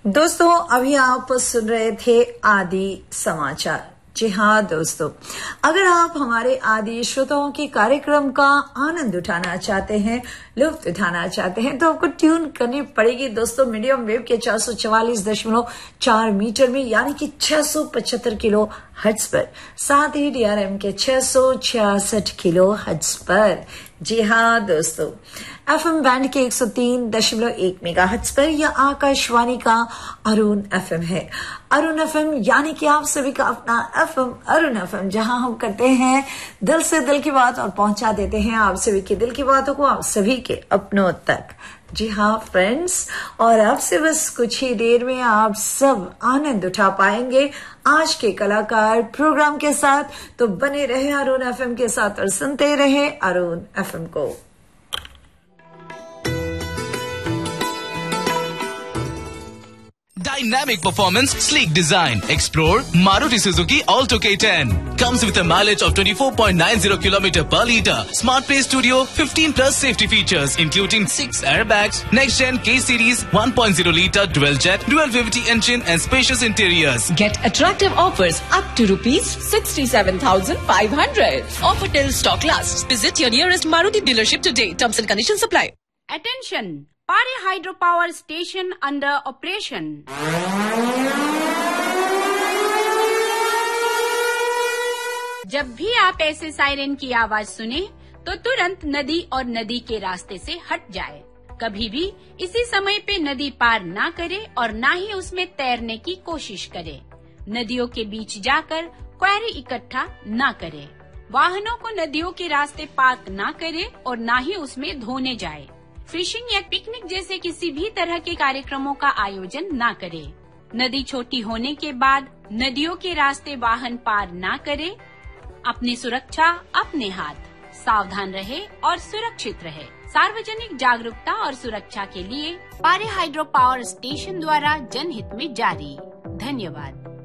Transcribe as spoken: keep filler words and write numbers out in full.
दोस्तों, अभी आप सुन रहे थे आदि समाचार। जी हाँ दोस्तों, अगर आप हमारे आदि श्रोताओं के कार्यक्रम का आनंद उठाना चाहते हैं, लुत्फ उठाना चाहते हैं, तो आपको ट्यून करनी पड़ेगी दोस्तों मीडियम वेव के चार सौ चवालीस दशमलव चार मीटर में, यानी कि छह सौ पचहत्तर किलो हर्ट्ज पर, साथ ही डीआरएम के छह सौ छियासठ किलो हर्ट्ज पर। जी हाँ दोस्तों, एफएम बैंड के एक सौ तीन दशमलव एक मेगा हर्ट्ज पर यह आकाशवाणी का अरुण एफएम है। अरुण एफएम यानी कि आप सभी का अपना एफएम अरुण एफएम, जहां हम करते हैं दिल से दिल की बात और पहुंचा देते हैं आप सभी की दिल की बातों को आप सभी के अपनों तक। जी हाँ फ्रेंड्स, और अब से बस कुछ ही देर में आप सब आनंद उठा पाएंगे आज के कलाकार प्रोग्राम के साथ। तो बने रहे अरुण एफएम के साथ और सुनते रहे अरुण एफएम को। Dynamic performance, sleek design. Explore Maruti Suzuki Alto K ten. Comes with a mileage of twenty-four point nine zero kilometers per liter. Smart Play Studio, fifteen plus safety features, including six airbags, next gen K series, one point zero liter dual jet, dual V V T engine, and spacious interiors. Get attractive offers up to rupees sixty-seven thousand five hundred. Offer till stock lasts. Visit your nearest Maruti dealership today. Terms and conditions apply. Attention! Pari Hydropower Station under operation. जब भी आप ऐसे siren की आवाज सुने तो तुरंत नदी और नदी के रास्ते से हट जाए। कभी भी इसी समय पे नदी पार ना करे और ना ही उसमें तैरने की कोशिश करे। नदियों के बीच जाकर क्वेरी इकट्ठा ना करे। वाहनों को नदियों के रास्ते पार्क ना करे और ना ही उसमें धोने जाए। फिशिंग या पिकनिक जैसे किसी भी तरह के कार्यक्रमों का आयोजन ना करे। नदी छोटी होने के बाद नदियों के रास्ते वाहन पार ना करे। अपनी सुरक्षा अपने हाथ। सावधान रहे और सुरक्षित रहे। सार्वजनिक जागरूकता और सुरक्षा के लिए पारी हाइड्रो पावर स्टेशन द्वारा जनहित में जारी। धन्यवाद।